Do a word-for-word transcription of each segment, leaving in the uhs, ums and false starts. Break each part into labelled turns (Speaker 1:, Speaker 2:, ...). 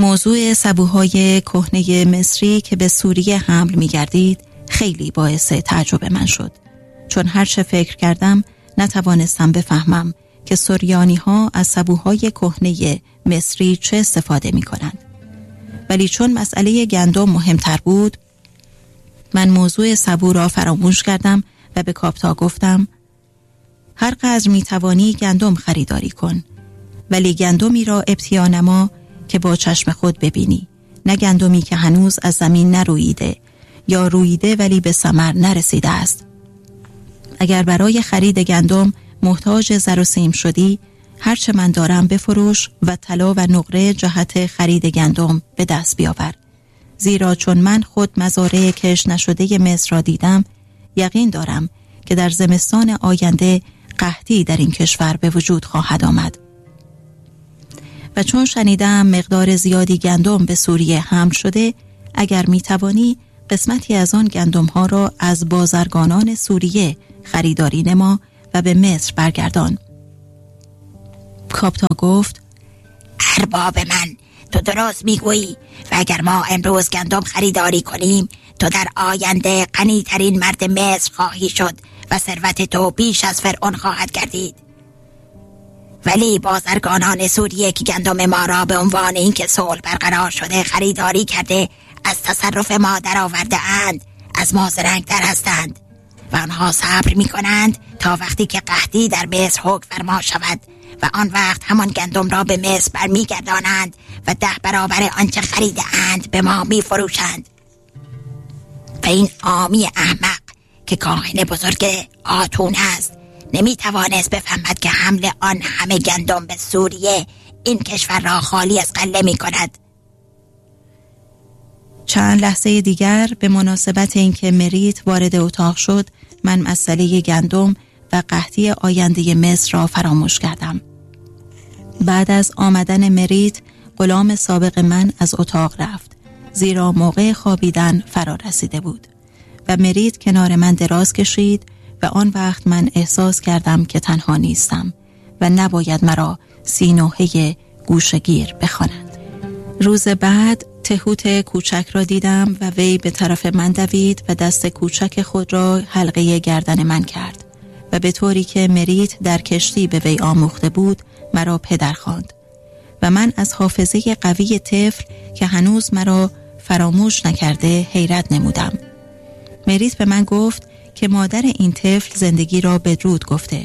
Speaker 1: موضوع سبوهای کهنه مصری که به سوریه حمل می گردید خیلی باعث تعجب من شد، چون هر چه فکر کردم نتوانستم بفهمم که سوریانی ها از سبوهای کهنه مصری چه استفاده می کنند. ولی چون مسئله گندم مهمتر بود، من موضوع سبو را فراموش کردم و به کاپتا گفتم هر قدر می توانی گندم خریداری کن، ولی گندمی را ابتیا نما که با چشم خود ببینی، نه گندمی که هنوز از زمین نرویده یا رویده ولی به ثمر نرسیده است. اگر برای خرید گندم محتاج زر و سیم شدی، هرچه من دارم بفروش و طلا و نقره جهت خرید گندم به دست بیاور، زیرا چون من خود مزارع کش نشده مصر را دیدم، یقین دارم که در زمستان آینده قحطی در این کشور به وجود خواهد آمد. و چون شنیدم مقدار زیادی گندم به سوریه حمل شده، اگر می توانی قسمتی از آن گندم ها را از بازرگانان سوریه خریداری نما و به مصر برگردان. کاپتا گفت
Speaker 2: ارباب من، تو درست میگویی و اگر ما امروز گندم خریداری کنیم، تو در آینده غنی ترین مرد مصر خواهی شد و ثروت تو بیش از فرعون خواهد گردید. ولی بازرگانان سوریه که گندم ما را به عنوان اینکه صلح برقرار شده خریداری کرده از تصرف ما در آورده اند، از ما زرنگ‌تر هستند و آنها صبر می کنند تا وقتی که قحطی در مصر حکم فرما شود و آن وقت همان گندم را به مصر برمی گردانند و ده برابر آنچه خریده اند به ما می فروشند. و این عامی احمق که کاهن بزرگ آتون است نمی توانست بفهمد که حمل آن همه گندم به سوریه این کشور را خالی از غله می کند.
Speaker 1: چند لحظه دیگر به مناسبت اینکه مریت وارد اتاق شد، من مسئله گندم و قحطی آینده مصر را فراموش کردم. بعد از آمدن مریت، غلام سابق من از اتاق رفت، زیرا موقع خوابیدن فرا رسیده بود و مریت کنار من دراز کشید و آن وقت من احساس کردم که تنها نیستم و نباید مرا سینوحه گوشگیر بخوانند. روز بعد تهوت کوچک را دیدم و وی به طرف من دوید و دست کوچک خود را حلقه گردن من کرد و به طوری که مریت در کشتی به وی آموخته بود مرا پدر خواند و من از حافظه قوی طفل که هنوز مرا فراموش نکرده حیرت نمودم. مریت به من گفت که مادر این طفل زندگی را بدرود گفته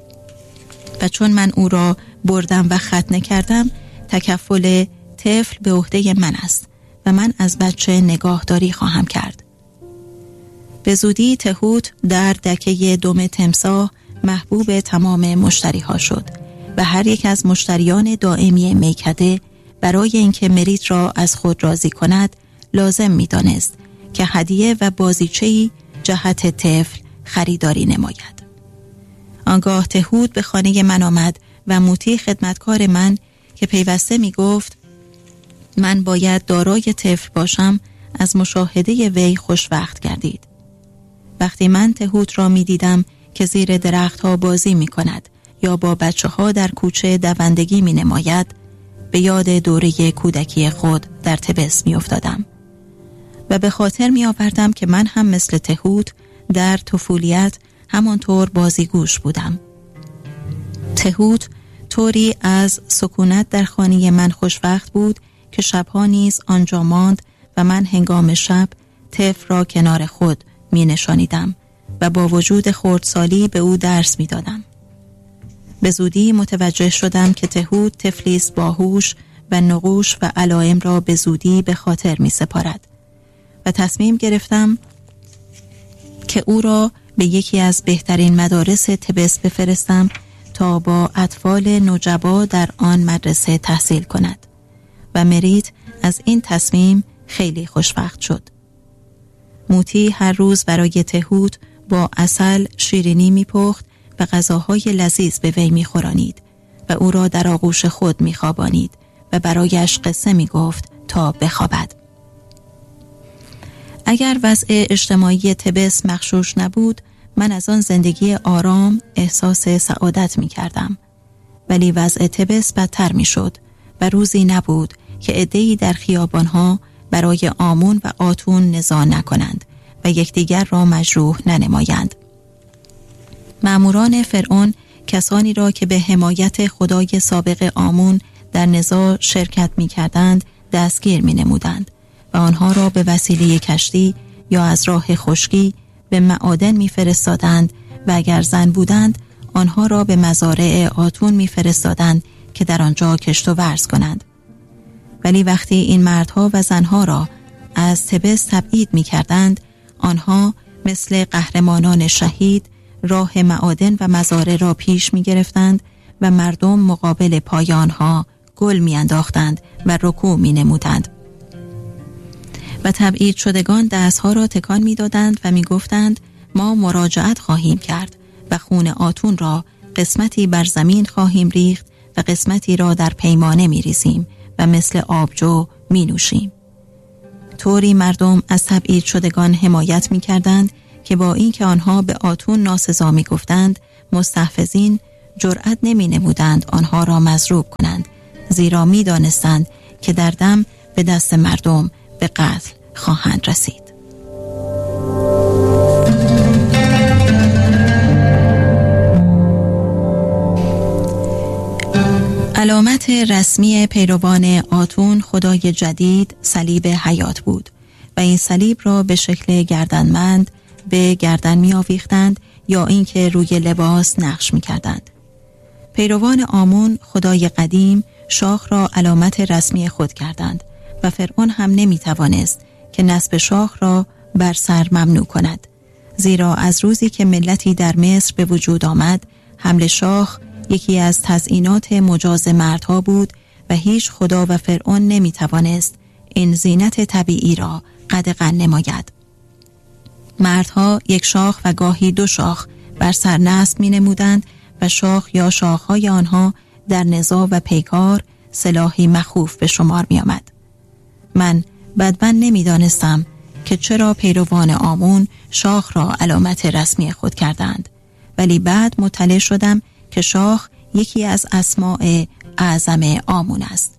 Speaker 1: و چون من او را بردم و ختنه کردم، تکفل طفل به عهده من است و من از بچه نگاهداری خواهم کرد. به زودی تهوت در دکه دم تمساح محبوب تمام مشتری ها شد و هر یک از مشتریان دائمی میکده برای اینکه مریت را از خود راضی کند لازم می دانست که هدیه و بازیچه‌ای جهت طفل خریداری نماید. آنگاه تهوت به خانه من آمد و موتی خدمتکار من که پیوسته می گفت من باید دارای طفل باشم از مشاهده وی خوشوقت گردید. وقتی من تهوت را می دیدم که زیر درخت ها بازی می کند یا با بچه ها در کوچه دوندگی می نماید، به یاد دوره کودکی خود در طبس می افتادم و به خاطر می آوردم که من هم مثل تهوت در طفولیت همانطور بازیگوش بودم. تهوت طوری از سکونت در خانه من خوشوقت بود که شبها نیز آنجا ماند و من هنگام شب طفل را کنار خود می نشانیدم و با وجود خردسالی به او درس می دادم. به زودی متوجه شدم که تهوت طفلی است باهوش و نقوش و علائم را به زودی به خاطر می سپارد و تصمیم گرفتم که او را به یکی از بهترین مدارس طبس بفرستم تا با اطفال نوجبا در آن مدرسه تحصیل کند و مریت از این تصمیم خیلی خوشوقت شد. موتی هر روز برای تهوت با عسل شیرینی میپخت و غذاهای لذیذ به وی میخورانید و او را در آغوش خود میخوابانید و برایش قصه میگفت تا بخوابد. اگر وضع اجتماعی طبس مغشوش نبود، من از آن زندگی آرام احساس سعادت می کردم. ولی وضع طبس بدتر می شد و روزی نبود که عده‌ای در خیابانها برای آمون و آتون نزاع نکنند و یکدیگر را مجروح ننمایند. مأموران فرعون کسانی را که به حمایت خدای سابق آمون در نزاع شرکت می کردند دستگیر می نمودند و آنها را به وسیله کشتی یا از راه خشکی به معادن می فرستادند و اگر زن بودند آنها را به مزارع آتون می فرستادند که در آنجا کشت و ورز کنند. ولی وقتی این مردها و زنها را از تبس تبعید می کردند، آنها مثل قهرمانان شهید راه معادن و مزارع را پیش می گرفتند و مردم مقابل پای آنها گل می انداختند و رکوع می نمودند. و تبعید شدگان دستها را تکان می دادند و می گفتند ما مراجعت خواهیم کرد و خون آتون را قسمتی بر زمین خواهیم ریخت و قسمتی را در پیمانه می ریزیم و مثل آبجو می نوشیم. طوری مردم از تبعید شدگان حمایت می کردند که با اینکه آنها به آتون ناسزا می گفتند، مستحفظین جرأت نمی نمودند آنها را مضروب کنند، زیرا می دانستند که در دم به دست مردم به قتل خواهند رسید. علامت رسمی پیروان آتون خدای جدید صلیب حیات بود و این صلیب را به شکل گردنمند به گردن می آویختند یا اینکه روی لباس نقش می کردند. پیروان آمون خدای قدیم شاخ را علامت رسمی خود کردند و فرعون هم نمی توانست که نصب شاخ را بر سر ممنوع کند، زیرا از روزی که ملتی در مصر به وجود آمد حمل شاخ یکی از تزیینات مجاز مردها بود و هیچ خدا و فرعون نمی توانست این زینت طبیعی را قدغن نماید. مردها یک شاخ و گاهی دو شاخ بر سر نصب می نمودند و شاخ یا شاخهای آنها در نزاع و پیکار سلاحی مخوف به شمار می آمد. من بدبن نمی دانستم که چرا پیروان آمون شاخ را علامت رسمی خود کردند، ولی بعد مطلع شدم که شاخ یکی از اسماء اعظم آمون است.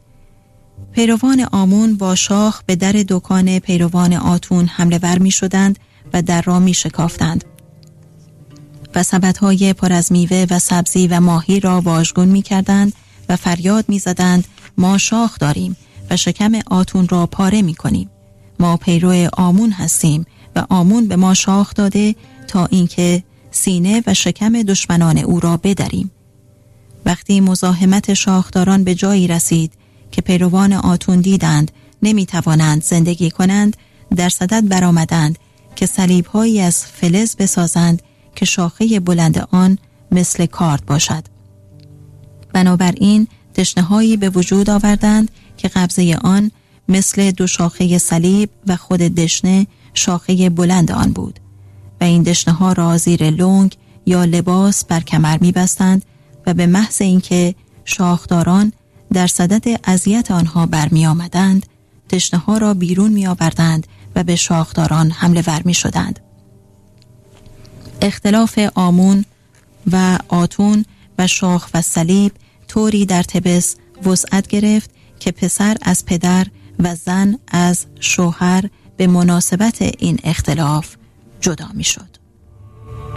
Speaker 1: پیروان آمون با شاخ به در دکان پیروان آتون حمله ور می شدند و در را می شکافتند و سبدهای پر از میوه و سبزی و ماهی را واژگون می کردند و فریاد می زدند ما شاخ داریم و شکم آتون را پاره می کنیم. ما پیرو آمون هستیم و آمون به ما شاخ داده تا اینکه سینه و شکم دشمنان او را بدریم. وقتی مزاحمت شاخداران به جایی رسید که پیروان آتون دیدند نمی توانند زندگی کنند، در صدد برآمدند که صلیب‌هایی از فلز بسازند که شاخه بلند آن مثل کارد باشد. بنابراین دشنه‌هایی به وجود آوردند که قبضه آن مثل دو شاخه صلیب و خود دشنه شاخه بلند آن بود و این دشنه‌ها را زیر لنگ یا لباس بر کمر می‌بستند و به محض اینکه شاخداران در صدد اذیت آنها برمی آمدند، دشنه‌ها را بیرون می آوردند و به شاخداران حمله ور می شدند. اختلاف آمون و آتون و شاخ و صلیب طوری در تبس وسعت گرفت که پسر از پدر و زن از شوهر به مناسبت این اختلاف جدا می شد.